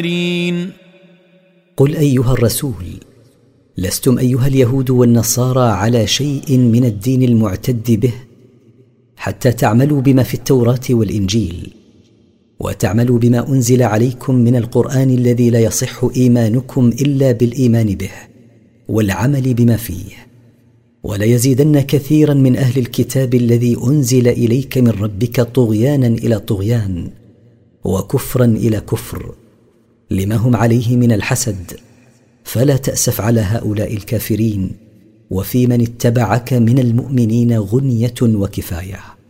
قل أيها الرسول: لستم أيها اليهود والنصارى على شيء من الدين المعتد به حتى تعملوا بما في التوراة والإنجيل، وتعملوا بما أنزل عليكم من القرآن الذي لا يصح إيمانكم إلا بالإيمان به والعمل بما فيه. وليزيدن كثيرا من أهل الكتاب الذي أنزل إليك من ربك طغيانا إلى طغيان وكفرا إلى كفر لما هم عليه من الحسد، فلا تأسف على هؤلاء الكافرين، وفي من اتبعك من المؤمنين غنية وكفاية.